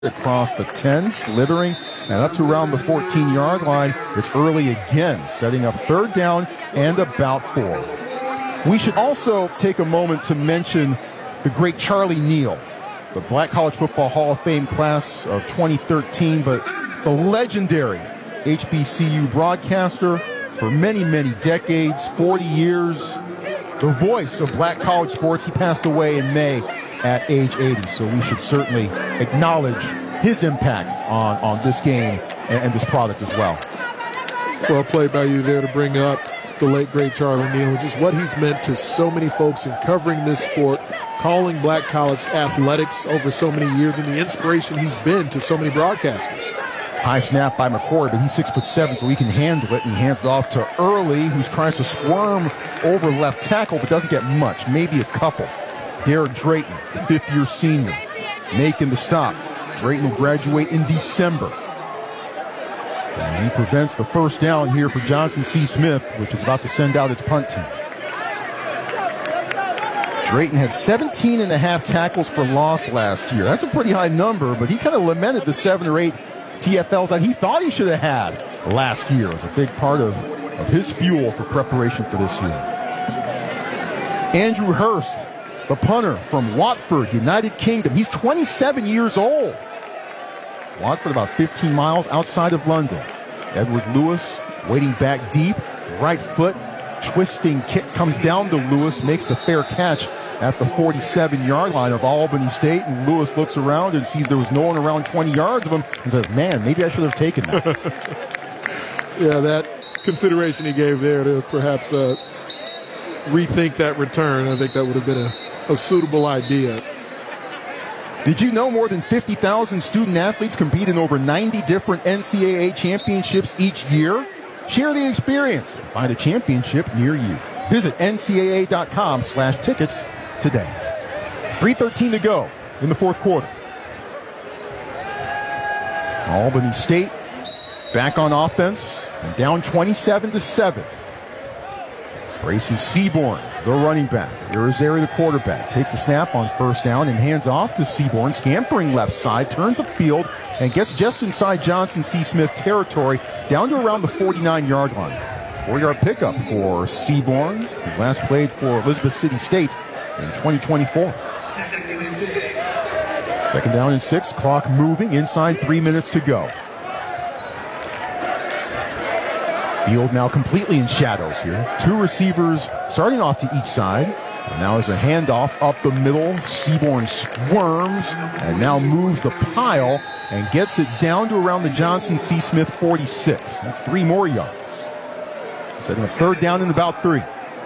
across the 10, slithering, and up to around the 14-yard line. It's early again, setting up third down and about 4. We should also take a moment to mention the great Charlie Neal, the Black College Football Hall of Fame class of 2013, but the legendary HBCU broadcaster for many, many decades, 40 years, the voice of Black college sports. He passed away in May at age 80, so we should certainly acknowledge his impact on this game and this product as well. Well played by you there to bring up the late, great Charlie Neal, just what he's meant to so many folks in covering this sport, calling Black college athletics over so many years, and the inspiration he's been to so many broadcasters. High snap by McCoy, but he's 6'7", so he can handle it, and he hands it off to Early, who tries to squirm over left tackle, but doesn't get much, maybe a couple. Derek Drayton, the fifth-year senior, making the stop. Drayton will graduate in December. And he prevents the first down here for Johnson C. Smith, which is about to send out its punt team. Drayton had 17 and a half tackles for loss last year. That's a pretty high number, but he kind of lamented the 7 or 8 TFLs that he thought he should have had last year. It was a big part of his fuel for preparation for this year. Andrew Hurst, the punter from Watford, United Kingdom. He's 27 years old. Watford about 15 miles outside of London. Edward Lewis waiting back deep. Right foot, twisting kick comes down to Lewis, makes the fair catch at the 47-yard line of Albany State. And Lewis looks around and sees there was no one around 20 yards of him and says, man, maybe I should have taken that. Yeah, that consideration he gave there to perhaps rethink that return. I think that would have been a suitable idea. Did you know more than 50,000 student athletes compete in over 90 different NCAA championships each year? Share the experience. Find a championship near you. Visit ncaa.com/tickets today. 3:13 to go in the fourth quarter. Albany State back on offense and down 27-7. Grayson Seaborn, the running back. Irizarry, the quarterback, takes the snap on first down and hands off to Seaborn, scampering left side, turns upfield, and gets just inside Johnson C. Smith territory, down to around the 49-yard line. 4-yard pickup for Seaborn, who last played for Elizabeth City State in 2024. Second down and 6, clock moving, inside 3 minutes to go. Field now completely in shadows here. 2 receivers starting off to each side. And now as a handoff up the middle, Seaborn squirms and now moves the pile and gets it down to around the Johnson C. Smith 46. That's 3 more yards. Setting a third down in about 3.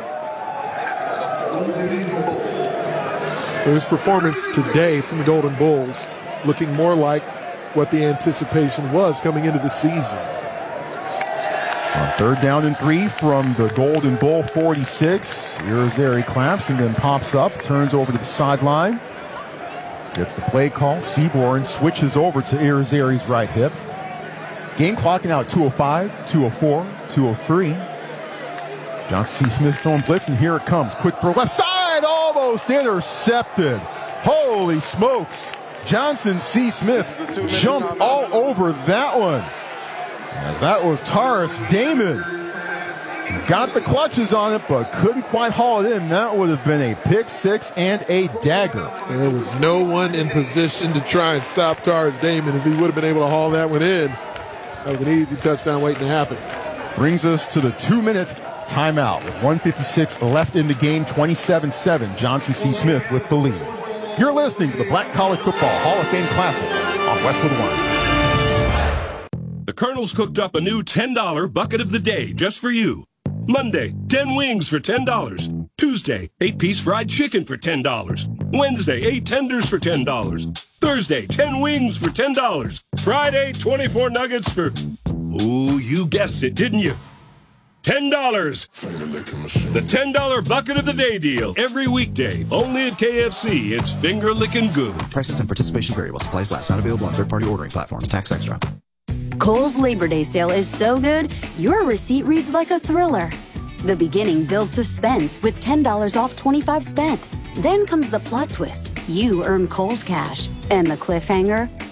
His performance today from the Golden Bulls looking more like what the anticipation was coming into the season. On third down and 3 from the Golden Bull 46, Irizarry claps and then pops up, turns over to the sideline, gets the play call. Seaborn switches over to Irizarry's right hip. Game clocking out 2:05, 2:04, 2:03. Johnson C. Smith throwing blitz, and here it comes. Quick throw left side, almost intercepted. Holy smokes. Johnson C. Smith jumped all over that one. As that was Taurus Damon. He got the clutches on it, but couldn't quite haul it in. That would have been a pick 6 and a dagger. There was no one in position to try and stop Taurus Damon. If he would have been able to haul that one in, that was an easy touchdown waiting to happen. Brings us to the 2-minute timeout with 1:56 left in the game, 27-7. Johnson C. Smith with the lead. You're listening to the Black College Football Hall of Fame Classic on Westwood One. The Colonel's cooked up a new $10 bucket of the day just for you. Monday, 10 wings for $10. Tuesday, 8-piece fried chicken for $10. Wednesday, 8 tenders for $10. Thursday, 10 wings for $10. Friday, 24 nuggets for... Oh, you guessed it, didn't you? $10. The $10 bucket of the day deal. Every weekday, only at KFC. It's finger-licking good. Prices and participation vary while supplies last. Not available on third-party ordering platforms. Tax extra. Kohl's Labor Day sale is so good, your receipt reads like a thriller. The beginning builds suspense with $10 off 25 spent. Then comes the plot twist. You earn Kohl's cash. And the cliffhanger,